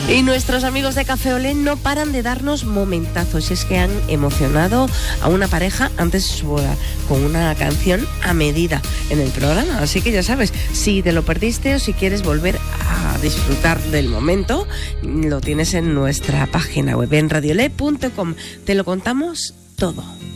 Y nuestros amigos de Café Olé no paran de darnos momentazos. Es que han emocionado a una pareja antes de su boda con una canción a medida en el programa. Así que ya sabes, si te lo perdiste o si quieres volver a disfrutar del momento, lo tienes en nuestra página web en radiolé.com. Te lo contamos todo.